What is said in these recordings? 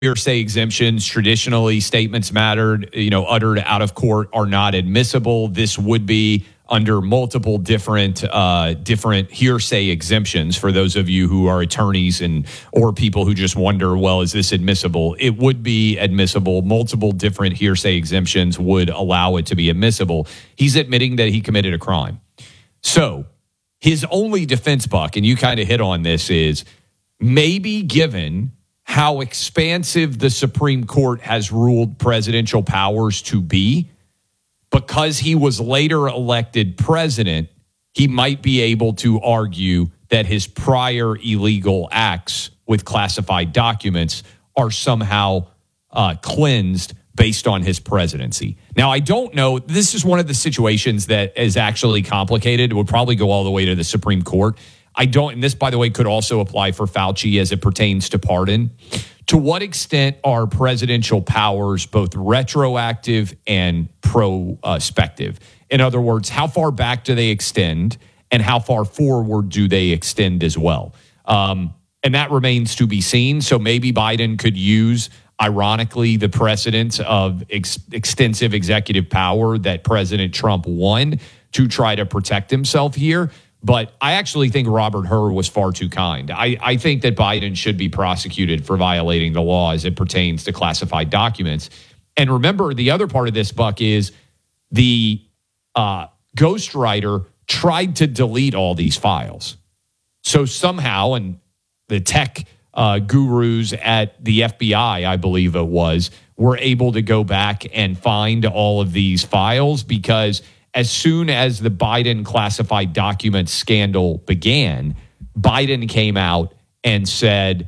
hearsay exemptions, traditionally statements uttered out of court are not admissible. This would be under multiple different hearsay exemptions for those of you who are attorneys or people who just wonder, well, is this admissible? It would be admissible. Multiple different hearsay exemptions would allow it to be admissible. He's admitting that he committed a crime. So his only defense, Buck, and you kind of hit on this, is maybe given how expansive the Supreme Court has ruled presidential powers to be, because he was later elected president, he might be able to argue that his prior illegal acts with classified documents are somehow cleansed based on his presidency. Now, I don't know. This is one of the situations that is actually complicated. It would probably go all the way to the Supreme Court. And this, by the way, could also apply for Fauci as it pertains to pardon. To what extent are presidential powers both retroactive and prospective? In other words, how far back do they extend and how far forward do they extend as well? And that remains to be seen. So maybe Biden could use, ironically, the precedent of extensive executive power that President Trump won to try to protect himself here. But I actually think Robert Hur was far too kind. I think that Biden should be prosecuted for violating the law as it pertains to classified documents. And remember, the other part of this, Buck, is the ghostwriter tried to delete all these files. So somehow, and the tech gurus at the FBI, I believe it was, were able to go back and find all of these files, because as soon as the Biden classified documents scandal began, Biden came out and said,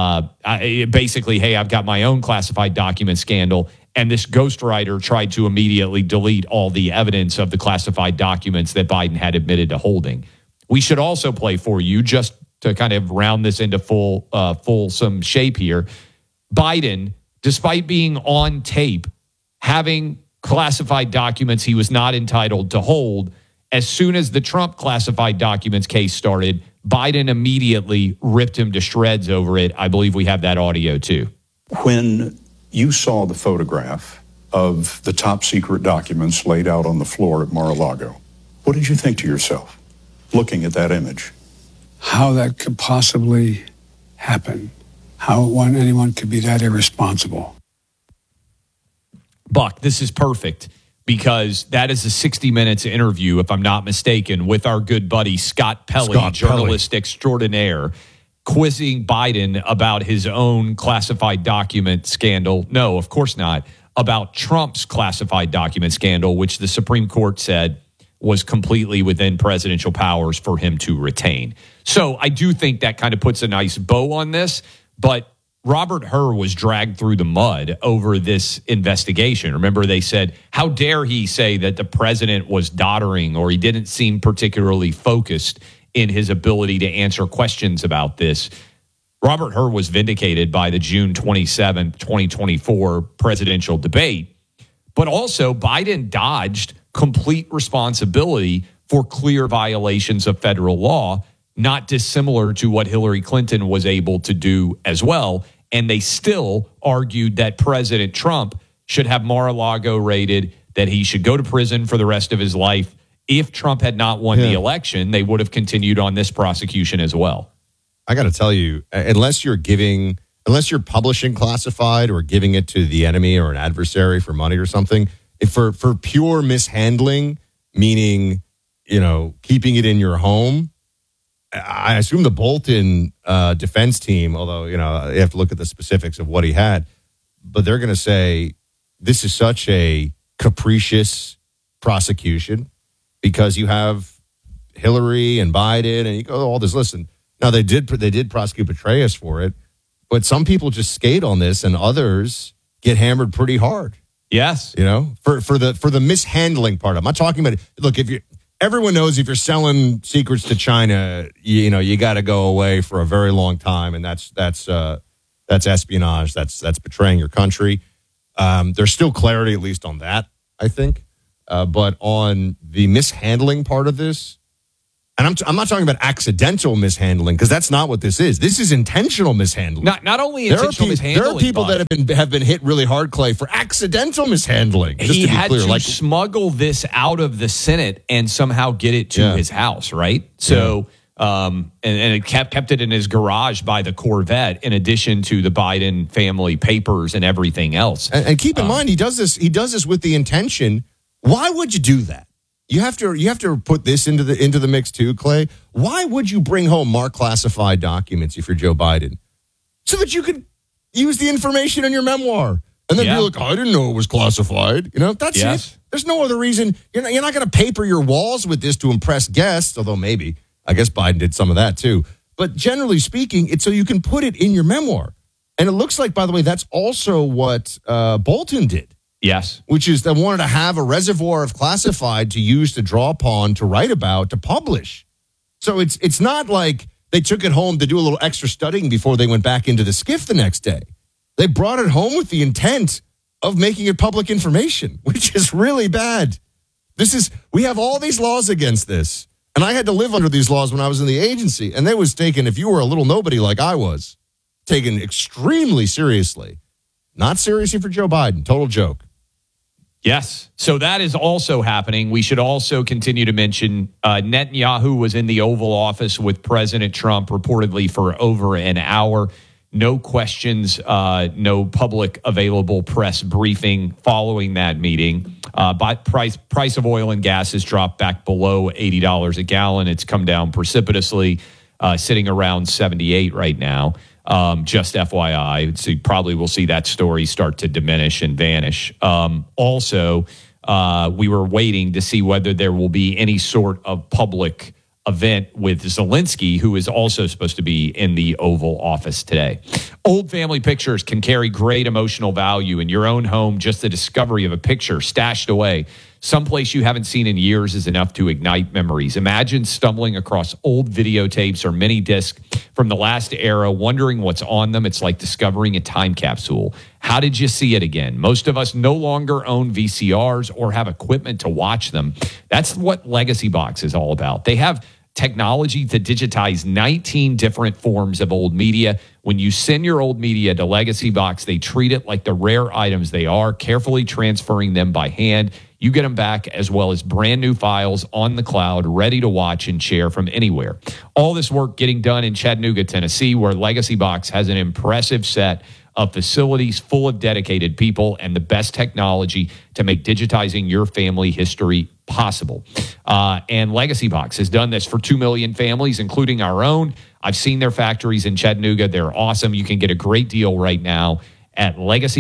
basically, hey, I've got my own classified document scandal. And this ghostwriter tried to immediately delete all the evidence of the classified documents that Biden had admitted to holding. We should also play for you, just to kind of round this into fulsome shape here. Biden, despite being on tape, having classified documents he was not entitled to hold, as soon as the Trump classified documents case started, Biden immediately ripped him to shreds over it. I believe we have that audio too. When you saw the photograph of the top secret documents laid out on the floor at Mar-a-Lago, what did you think to yourself, looking at that image? How that could possibly happen. How anyone could be that irresponsible. Buck, this is perfect, because that is a 60 Minutes interview, if I'm not mistaken, with our good buddy Scott Pelley, journalist extraordinaire, quizzing Biden about his own classified document scandal. No, of course not. About Trump's classified document scandal, which the Supreme Court said was completely within presidential powers for him to retain. So I do think that kind of puts a nice bow on this, but Robert Hur was dragged through the mud over this investigation. Remember, they said, how dare he say that the president was doddering, or he didn't seem particularly focused in his ability to answer questions about this. Robert Hur was vindicated by the June 27th, 2024 presidential debate. But also, Biden dodged complete responsibility for clear violations of federal law, not dissimilar to what Hillary Clinton was able to do as well. And they still argued that President Trump should have Mar-a-Lago raided, that he should go to prison for the rest of his life. If Trump had not won the election, they would have continued on this prosecution as well. I got to tell you, unless you're publishing classified or giving it to the enemy or an adversary for money or something, for pure mishandling, meaning, keeping it in your home, I assume the Bolton defense team, although, you have to look at the specifics of what he had, but they're going to say this is such a capricious prosecution because you have Hillary and Biden and you go, all this. Listen, now they did prosecute Petraeus for it, but some people just skate on this and others get hammered pretty hard. Yes. For the mishandling part. I'm not talking about, look, everyone knows if you're selling secrets to China, you got to go away for a very long time, and that's espionage. That's betraying your country. There's still clarity, at least on that, I think. But on the mishandling part of this, And I'm not talking about accidental mishandling, because that's not what this is. This is intentional mishandling. Not only intentional mishandling. There are people that have been hit really hard, Clay, for accidental mishandling. Just He to be had clear, to smuggle this out of the Senate and somehow get it to his house, right? So, and it kept it in his garage by the Corvette, in addition to the Biden family papers and everything else. And keep in mind, he does this with the intention. Why would you do that? You have to put this into the mix too, Clay. Why would you bring home marked classified documents if you're Joe Biden? So that you could use the information in your memoir and then be like, I didn't know it was classified. That's it. There's no other reason. You're not going to paper your walls with this to impress guests, although maybe. I guess Biden did some of that too. But generally speaking, it's so you can put it in your memoir. And it looks like, by the way, that's also what Bolton did. Yes. Which is they wanted to have a reservoir of classified to use, to draw upon, to write about, to publish. So it's not like they took it home to do a little extra studying before they went back into the skiff the next day. They brought it home with the intent of making it public information, which is really bad. We have all these laws against this. And I had to live under these laws when I was in the agency. And they was taken, if you were a little nobody like I was, taken extremely seriously. Not seriously for Joe Biden. Total joke. Yes. So that is also happening. We should also continue to mention Netanyahu was in the Oval Office with President Trump reportedly for over an hour. No questions, no public available press briefing following that meeting. But price of oil and gas has dropped back below $80 a gallon. It's come down precipitously, sitting around 78 right now. Just FYI, so you probably will see that story start to diminish and vanish. Also, we were waiting to see whether there will be any sort of public event with Zelensky, who is also supposed to be in the Oval Office today. Old family pictures can carry great emotional value. In your own home, just the discovery of a picture stashed away someplace you haven't seen in years is enough to ignite memories. Imagine stumbling across old videotapes or mini discs from the last era, wondering what's on them. It's like discovering a time capsule. How did you see it again? Most of us no longer own VCRs or have equipment to watch them. That's what Legacy Box is all about. They have technology to digitize 19 different forms of old media. When you send your old media to Legacy Box, they treat it like the rare items they are, carefully transferring them by hand. You get them back, as well as brand new files on the cloud, ready to watch and share from anywhere. All this work getting done in Chattanooga, Tennessee, where Legacy Box has an impressive set of facilities full of dedicated people and the best technology to make digitizing your family history possible. And Legacy Box has done this for 2 million families, including our own. I've seen their factories in Chattanooga. They're awesome. You can get a great deal right now at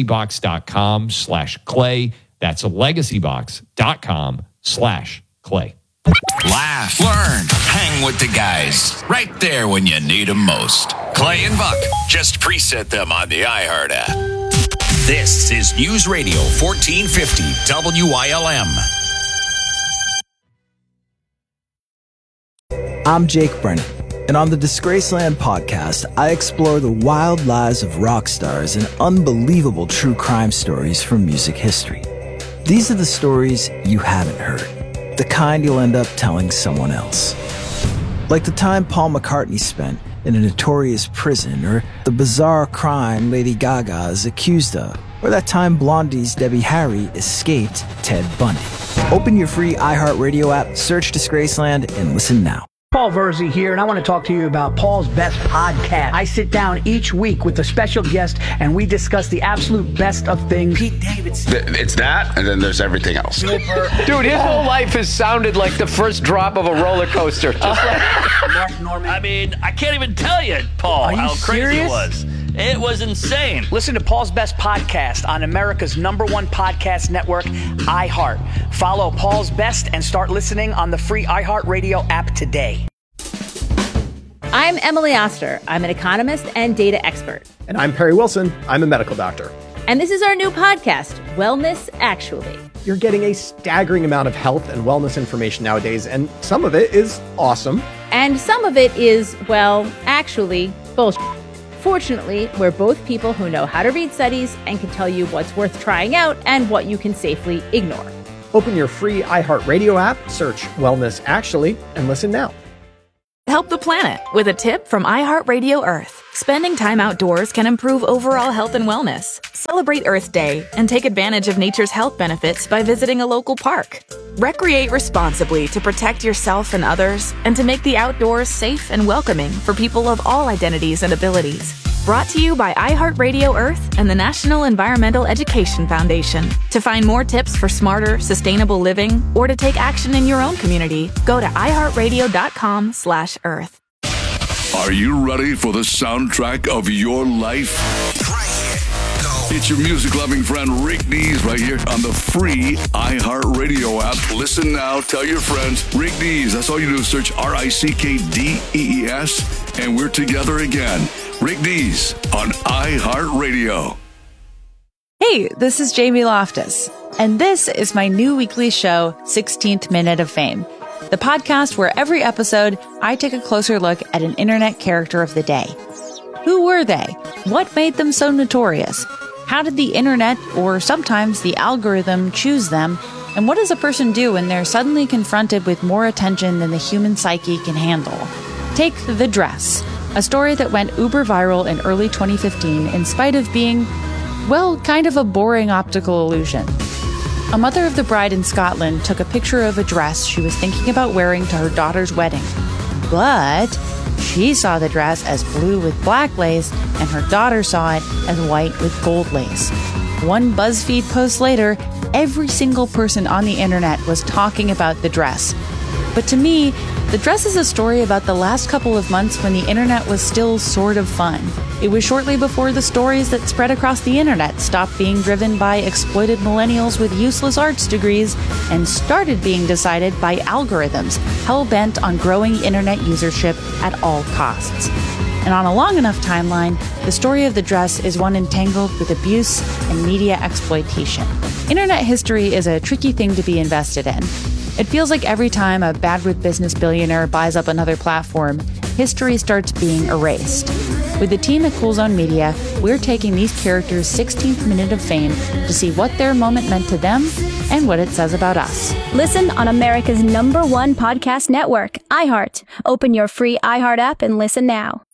legacybox.com/Clay. That's legacybox.com/Clay. Laugh, learn, hang with the guys. Right there when you need them most. Clay and Buck. Just preset them on the iHeart app. This is News Radio 1450 WILM. I'm Jake Brennan, and on the Disgraceland podcast, I explore the wild lives of rock stars and unbelievable true crime stories from music history. These are the stories you haven't heard, the kind you'll end up telling someone else. Like the time Paul McCartney spent in a notorious prison, or the bizarre crime Lady Gaga is accused of, or that time Blondie's Debbie Harry escaped Ted Bundy. Open your free iHeartRadio app, search Disgraceland, and listen now. Paul Verzi here, and I want to talk to you about Paul's Best Podcast. I sit down each week with a special guest, and we discuss the absolute best of things. Pete Davidson. It's that, and then there's everything else. Dude, his whole life has sounded like the first drop of a roller coaster. Just like Mark Norman. I mean, I can't even tell you, Paul, how crazy it was. It was insane. Listen to Paul's Best Podcast on America's #1 podcast network, iHeart. Follow Paul's Best and start listening on the free iHeartRadio app today. I'm Emily Oster. I'm an economist and data expert. And I'm Perry Wilson. I'm a medical doctor. And this is our new podcast, Wellness Actually. You're getting a staggering amount of health and wellness information nowadays, and some of it is awesome. And some of it is, well, actually, bullshit. Fortunately, we're both people who know how to read studies and can tell you what's worth trying out and what you can safely ignore. Open your free iHeartRadio app, search Wellness Actually, and listen now. Help the planet with a tip from iHeartRadio Earth. Spending time outdoors can improve overall health and wellness. Celebrate Earth Day and take advantage of nature's health benefits by visiting a local park. Recreate responsibly to protect yourself and others, and to make the outdoors safe and welcoming for people of all identities and abilities. Brought to you by iHeartRadio Earth and the National Environmental Education Foundation. To find more tips for smarter, sustainable living, or to take action in your own community, go to iHeartRadio.com/Earth. Are you ready for the soundtrack of your life? It's your music-loving friend Rick Dees right here on the free iHeartRadio app. Listen now, tell your friends. Rick Dees, that's all you do is search RICKDEES, and we're together again. Rick Dees on iHeartRadio. Hey, this is Jamie Loftus, and this is my new weekly show, 16th Minute of Fame, the podcast where every episode I take a closer look at an internet character of the day. Who were they? What made them so notorious? How did the internet, or sometimes the algorithm, choose them? And what does a person do when they're suddenly confronted with more attention than the human psyche can handle? Take The Dress, a story that went uber viral in early 2015 in spite of being, well, kind of a boring optical illusion. A mother of the bride in Scotland took a picture of a dress she was thinking about wearing to her daughter's wedding. But she saw the dress as blue with black lace, and her daughter saw it as white with gold lace. One BuzzFeed post later, every single person on the internet was talking about the dress. But to me, The Dress is a story about the last couple of months when the internet was still sort of fun. It was shortly before the stories that spread across the internet stopped being driven by exploited millennials with useless arts degrees and started being decided by algorithms hell-bent on growing internet usership at all costs. And on a long enough timeline, the story of The Dress is one entangled with abuse and media exploitation. Internet history is a tricky thing to be invested in. It feels like every time a bad with business billionaire buys up another platform, history starts being erased. With the team at Cool Zone Media, we're taking these characters' 16th minute of fame to see what their moment meant to them and what it says about us. Listen on America's #1 podcast network, iHeart. Open your free iHeart app and listen now.